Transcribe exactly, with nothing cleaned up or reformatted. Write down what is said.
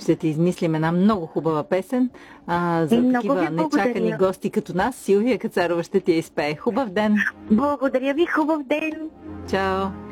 ще ти измислим една много хубава песен а, за Много такива ви благодаря. нечакани гости като нас. Силвия Кацарова ще ти я изпее. Хубав ден! Благодаря ви, хубав ден! Чао!